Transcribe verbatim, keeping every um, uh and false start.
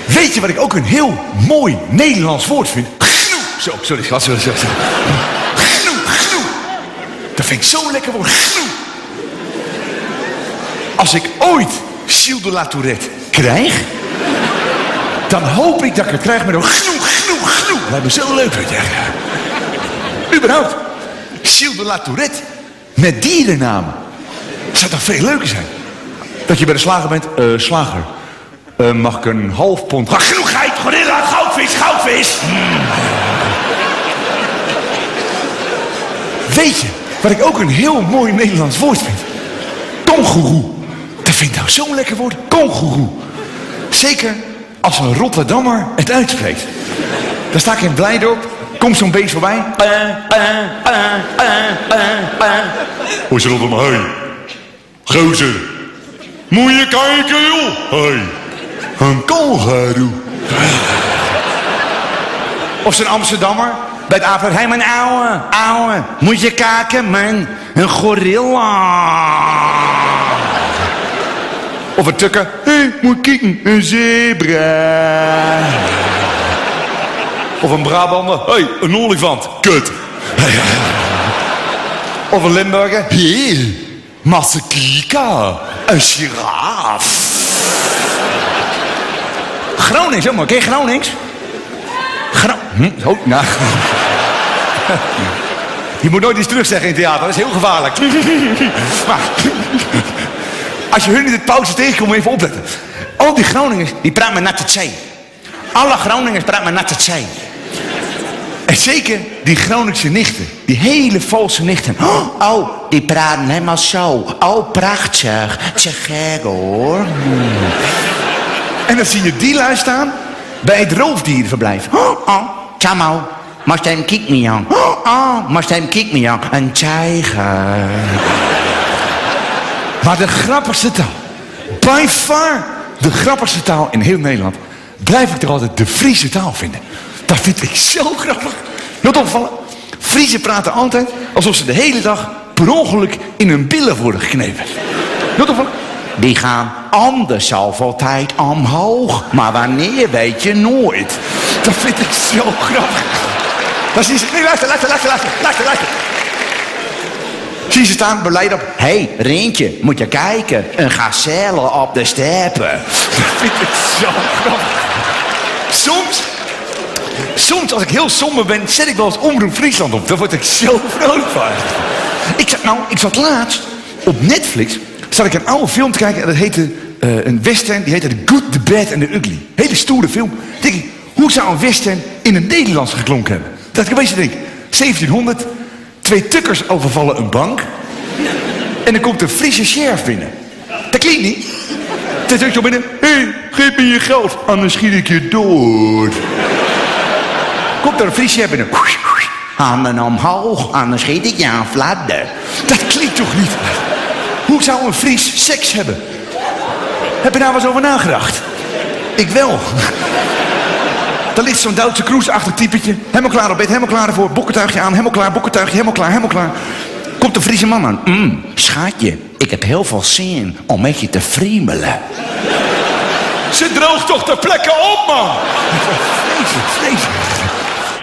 Weet je wat ik ook een heel mooi Nederlands woord vind? Gnoe. Zo, sorry, schat, sorry, sorry. Gnoe, gnoe. Dat vind ik zo'n lekker woord. Gnoe. Als ik ooit Gilles de La Tourette krijg, dan hoop ik dat ik het krijg met een gnoe, gnoe, gnoe. Dat lijkt me zo leuk, weet je. Überhaupt, Gilles de La Tourette met dierennamen. Zou toch veel leuker zijn? Dat je bij de slager bent, uh, slager. Uh, mag ik een half pond... Ah, genoeg geit, gorilla, goudvis, goudvis. Mm. Weet je, wat ik ook een heel mooi Nederlands woord vind? Kongoeroe. Dat vind ik nou zo'n lekker woord. Kongoeroe. Zeker als een Rotterdammer het uitspreekt. Dan sta ik in Blijdorp, komt zo'n beest voorbij. Hoe is Rotterdam? Hey, gozer. Moet je kijken, joh. Hey, een kangoeroe. Of zo'n Amsterdammer bij het avond. Hé, mijn ouwe, ouwe. Moet je kijken, man. Een gorilla. Of een tukker. Hé, hey, moet kijken. Een zebra. Of een Brabander. Hé, hey, een olifant. Kut. Of een Limburger. Hé, hey, Massakieka. Een giraf. Gronings, jongen. Ken je Gronings? Gro hm? Oh, nou. Je moet nooit iets terugzeggen in het theater. Dat is heel gevaarlijk. Maar als je hun in de pauze tegenkomt, even opletten. Al die Groningers, die praten met natte zee. Alle Groningers praten met natte zee. En zeker die Groningse nichten. Die hele valse nichten. Oh, die praten helemaal zo. Oh, prachtig. Te gek, hoor. Hmm. En dan zie je die lui staan bij het roofdierenverblijf. Oh, oh, Tjamo. Must hem kiek me aan. Oh, oh, must hem kiek me aan. Een tijger. Maar de grappigste taal, by far de grappigste taal in heel Nederland, blijf ik er altijd de Friese taal vinden. Dat vind ik zo grappig. Not opvallen. Friesen praten altijd alsof ze de hele dag per ongeluk in hun billen worden geknepen. Not opvallen. Die gaan anders altijd omhoog. Maar wanneer weet je nooit. Dat vind ik zo grappig. Dan zie je ze... Nee, luister, luister, luister, luister, luister, luister. Zie ze staan beleid op. Hé, hey, Rintje, moet je kijken. Een gazelle op de steppen. Dat vind ik zo grappig. Soms, soms als ik heel somber ben, zet ik wel eens Omroep Friesland op. Daar word ik zo vrolijk van. Ik zat, nou, ik zat laatst op Netflix, zat ik een oude film te kijken en dat heette uh, een western, die heette The Good, The Bad and The Ugly. Hele stoere film. Dan denk ik, hoe zou een western in het Nederlands geklonken hebben? Dat ik opeens denk, zeventienhonderd, twee tukkers overvallen een bank en dan komt een Friese sheriff binnen. Dat klinkt niet. Dan zegt zo binnen, hé, hey, geef me je geld, anders schiet ik je dood. Komt er een Friese sheriff binnen. Handen omhoog, anders schiet ik je aan fladder. Dat klinkt toch niet? Hoe zou een Fries seks hebben? Heb je daar wel eens over nagedacht? Ik wel. Dan ligt zo'n Duitse cruise-achtig typetje. Helemaal klaar op bed, helemaal klaar ervoor. Bokkentuigje aan, helemaal klaar, bokkentuigje, helemaal klaar, helemaal klaar. Komt een Friese man aan. Mm, schatje, ik heb heel veel zin om met je te friemelen. Ze droogt toch ter plekke op, man! Vreselijk, vreselijk.